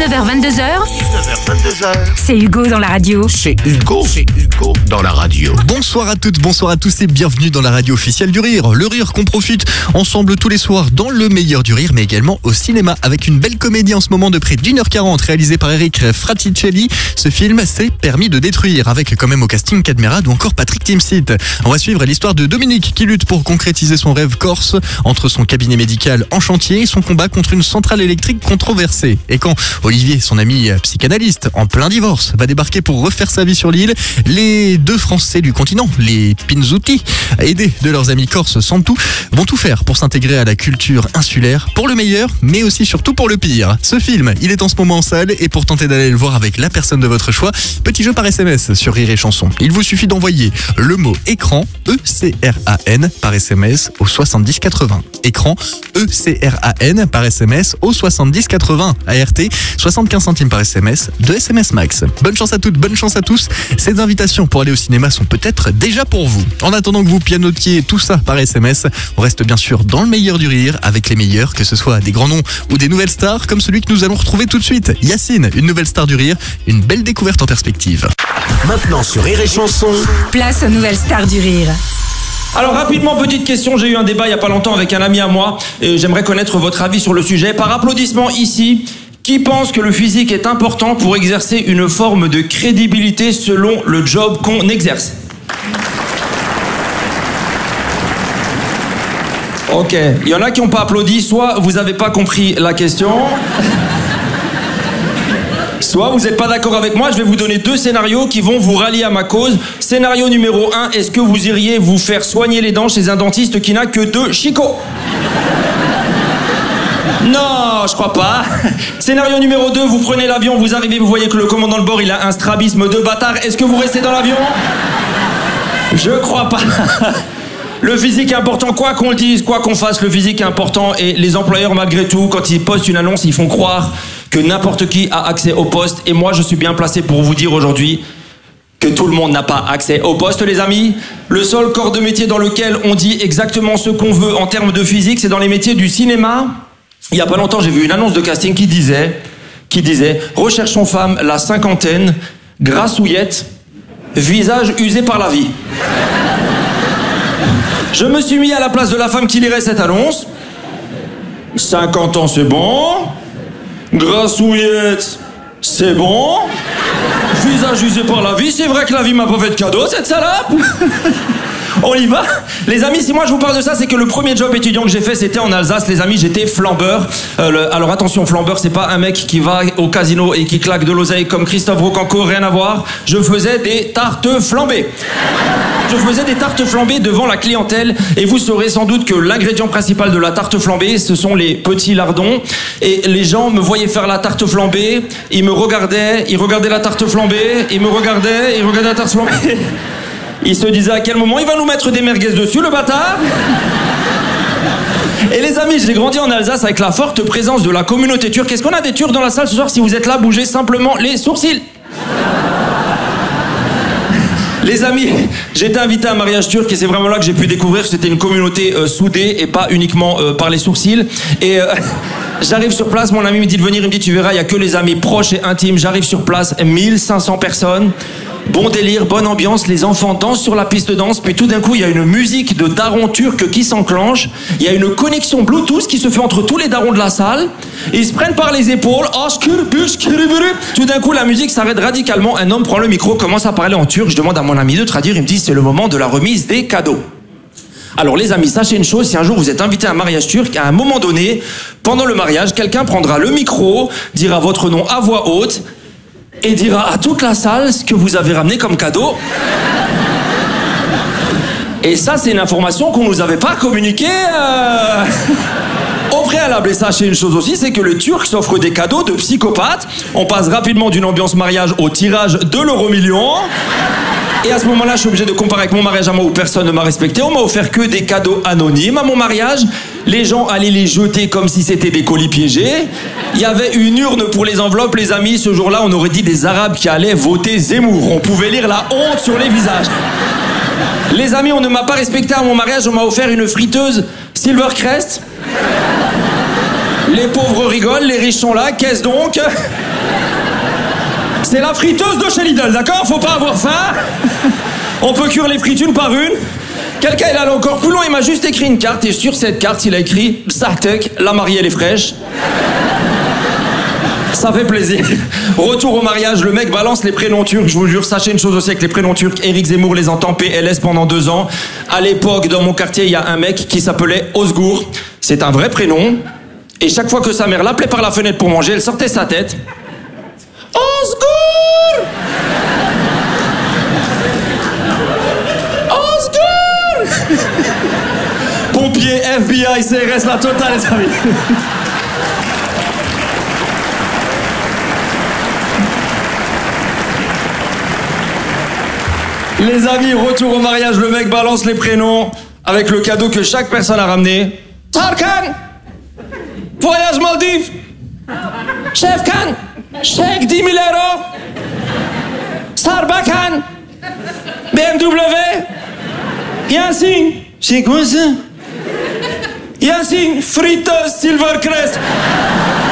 19h22h. 19h22h. C'est Hugo dans la radio. C'est Hugo dans la radio. Bonsoir à toutes, bonsoir à tous et bienvenue dans la radio officielle du rire. Le rire qu'on profite ensemble tous les soirs dans le meilleur du rire, mais également au cinéma avec une belle comédie en ce moment de près d'1h40 réalisée par Eric Fraticelli. Ce film s'est permis de détruire avec quand même au casting Cadmerade ou encore Patrick Timsit. On va suivre l'histoire de Dominique qui lutte pour concrétiser son rêve corse entre son cabinet médical en chantier et son combat contre une centrale électrique controversée. Et quand Olivier, son ami psychanalyste en plein divorce, va débarquer pour refaire sa vie sur l'île, les deux Français du continent, les Pinzuti, aidés de leurs amis corses Santou, vont tout faire pour s'intégrer à la culture insulaire, pour le meilleur, mais aussi surtout pour le pire. Ce film, il est en ce moment en salle et pour tenter d'aller le voir avec la personne de votre choix, petit jeu par SMS sur Rire et Chanson. Il vous suffit d'envoyer le mot écran, ECRAN, par SMS au 70 80. Écran, ECRAN, par SMS au 70 80. ART, 75 centimes par SMS, de SMS Max. Bonne chance à toutes, bonne chance à tous. Ces invitations pour aller au cinéma sont peut-être déjà pour vous. En attendant que vous pianotiez tout ça par SMS, on reste bien sûr dans le meilleur du rire avec les meilleurs, que ce soit des grands noms ou des nouvelles stars, comme celui que nous allons retrouver tout de suite. Yacine, une nouvelle star du rire, une belle découverte en perspective. Maintenant sur Rire et Chanson. Place aux nouvelles stars du rire. Alors rapidement, petite question, j'ai eu un débat il n'y a pas longtemps avec un ami à moi et j'aimerais connaître votre avis sur le sujet. Par applaudissement ici, qui pense que le physique est important pour exercer une forme de crédibilité selon le job qu'on exerce? Ok, il y en a qui n'ont pas applaudi, soit vous n'avez pas compris la question, soit vous n'êtes pas d'accord avec moi. Je vais vous donner deux scénarios qui vont vous rallier à ma cause. Scénario numéro 1, est-ce que vous iriez vous faire soigner les dents chez un dentiste qui n'a que 2 chicots? Non, je crois pas. Scénario numéro 2, vous prenez l'avion, vous arrivez, vous voyez que le commandant de bord, il a un strabisme de bâtard. Est-ce que vous restez dans l'avion? Je crois pas. Le physique est important, quoi qu'on le dise, quoi qu'on fasse, le physique est important. Et les employeurs, malgré tout, quand ils postent une annonce, ils font croire que n'importe qui a accès au poste. Et moi, je suis bien placé pour vous dire aujourd'hui que tout le monde n'a pas accès au poste, les amis. Le seul corps de métier dans lequel on dit exactement ce qu'on veut en termes de physique, c'est dans les métiers du cinéma. Il y a pas longtemps, j'ai vu une annonce de casting qui disait recherchons femme, la cinquantaine, grassouillette, visage usé par la vie. Je me suis mis à la place de la femme qui lirait cette annonce. 50 ans, c'est bon. Grassouillette, c'est bon. Visage usé par la vie, c'est vrai que la vie m'a pas fait de cadeau, cette salope. On y va? Les amis, si moi je vous parle de ça, c'est que le premier job étudiant que j'ai fait, c'était en Alsace. Les amis, j'étais flambeur. Alors attention, flambeur, c'est pas un mec qui va au casino et qui claque de l'oseille comme Christophe Rocancourt, rien à voir. Je faisais des tartes flambées. Je faisais des tartes flambées devant la clientèle et vous saurez sans doute que l'ingrédient principal de la tarte flambée, ce sont les petits lardons. Et les gens me voyaient faire la tarte flambée, ils me regardaient, ils regardaient la tarte flambée, ils me regardaient, ils regardaient la tarte flambée. Ils se disaient à quel moment il va nous mettre des merguez dessus, le bâtard. Et les amis, j'ai grandi en Alsace avec la forte présence de la communauté turque. Est-ce qu'on a des Turcs dans la salle ce soir? Si vous êtes là, bougez simplement les sourcils. Les amis, j'ai été invité à un mariage turc et c'est vraiment là que j'ai pu découvrir que c'était une communauté soudée et pas uniquement par les sourcils. Et j'arrive sur place, mon ami me dit de venir, il me dit tu verras, il n'y a que les amis proches et intimes. J'arrive sur place, 1500 personnes. Bon délire, bonne ambiance, les enfants dansent sur la piste de danse, puis tout d'un coup, il y a une musique de darons turcs qui s'enclenche, il y a une connexion Bluetooth qui se fait entre tous les darons de la salle, ils se prennent par les épaules, tout d'un coup, la musique s'arrête radicalement, un homme prend le micro, commence à parler en turc, je demande à mon ami de traduire, il me dit c'est le moment de la remise des cadeaux. Alors les amis, sachez une chose, si un jour vous êtes invité à un mariage turc, à un moment donné, pendant le mariage, quelqu'un prendra le micro, dira votre nom à voix haute, et dira à toute la salle ce que vous avez ramené comme cadeau. Et ça, c'est une information qu'on nous avait pas communiquée au préalable. Et sachez une chose aussi, c'est que le Turc s'offre des cadeaux de psychopathe. On passe rapidement d'une ambiance mariage au tirage de l'euro-million. Et à ce moment-là, je suis obligé de comparer avec mon mariage à moi où personne ne m'a respecté. On m'a offert que des cadeaux anonymes à mon mariage. Les gens allaient les jeter comme si c'était des colis piégés. Il y avait une urne pour les enveloppes, les amis. Ce jour-là, on aurait dit des Arabes qui allaient voter Zemmour. On pouvait lire la honte sur les visages. Les amis, on ne m'a pas respecté à mon mariage. On m'a offert une friteuse Silvercrest. Les pauvres rigolent, les riches sont là, qu'est-ce donc? C'est la friteuse de chez Lidl, d'accord? Faut pas avoir faim. On peut cuire les frites une par une. Quelqu'un est allé encore plus loin, il m'a juste écrit une carte et sur cette carte il a écrit Bzartek, la mariée elle est fraîche. Ça fait plaisir. Retour au mariage, le mec balance les prénoms turcs, je vous jure. Sachez une chose aussi avec les prénoms turcs, Éric Zemmour les entend PLS pendant 2 ans. À l'époque, dans mon quartier, il y a un mec qui s'appelait Ozgur. C'est un vrai prénom. Et chaque fois que sa mère l'appelait par la fenêtre pour manger, elle sortait sa tête. Ozgur! Ozgur! Pompiers, FBI, CRS, la totale, les amis. Les amis, retour au mariage, le mec balance les prénoms avec le cadeau que chaque personne a ramené. Tarkan, voyage Maldives. Chefkan, chèque 10 000 €. Sarbakan, BMW. Yassine, c'est quoi ça? Yassine, friteuse Silvercrest.